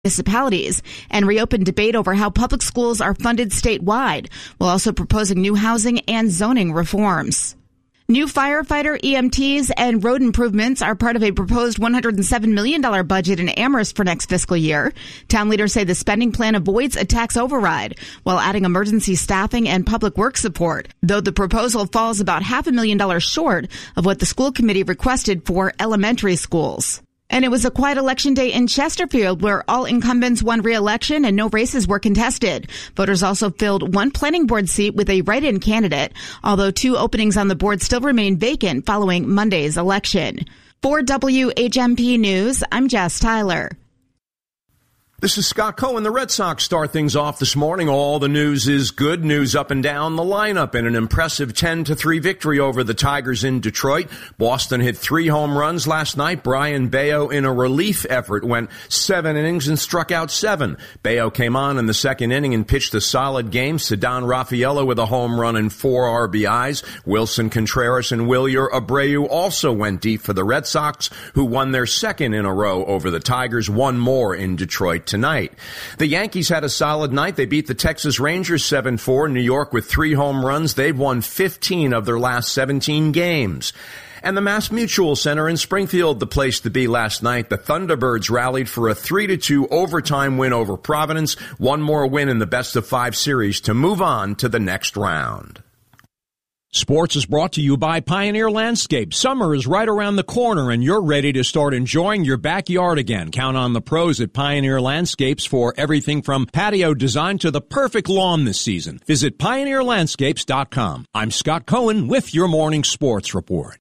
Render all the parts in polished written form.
municipalities and reopen debate over how public schools are funded statewide, while also proposing new housing and zoning reforms. New firefighter EMTs and road improvements are part of a proposed $107 million budget in Amherst for next fiscal year. Town leaders say the spending plan avoids a tax override while adding emergency staffing and public works support, though the proposal falls about $500,000 short of what the school committee requested for elementary schools. And it was a quiet election day in Chesterfield where all incumbents won re-election and no races were contested. Voters also filled one planning board seat with a write-in candidate, although 2 openings on the board still remain vacant following Monday's election. For WHMP News, I'm Jess Tyler. This is Scott Cohen. The Red Sox start things off this morning. All the news is good news up and down the lineup in an impressive 10-3 victory over the Tigers in Detroit. Boston hit 3 home runs last night. Brian Bayo, in a relief effort, went 7 innings and struck out 7. Bayo came on in the second inning and pitched a solid game. Ceddanne Rafaela with a home run and 4 RBIs. Wilson Contreras and Wilyer Abreu also went deep for the Red Sox, who won their second in a row over the Tigers. 1 more in Detroit tonight. The Yankees had a solid night. They beat the Texas Rangers 7-4. New York with 3 home runs. They've won 15 of their last 17 games. And the Mass Mutual Center in Springfield, the place to be last night. The Thunderbirds rallied for a 3-2 overtime win over Providence. 1 more win in the best-of-5 series to move on to the next round. Sports is brought to you by Pioneer Landscape. Summer is right around the corner and you're ready to start enjoying your backyard again. Count on the pros at Pioneer Landscapes for everything from patio design to the perfect lawn this season. Visit pioneerlandscapes.com. I'm Scott Cohen with your morning sports report.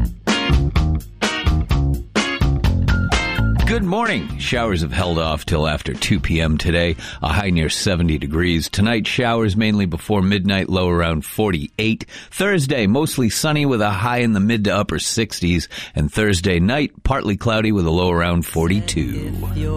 Good morning. Showers have held off till after 2 p.m. today, a high near 70 degrees. Tonight, showers mainly before midnight, low around 48. Thursday, mostly sunny with a high in the mid to upper 60s. And Thursday night, partly cloudy with a low around 42.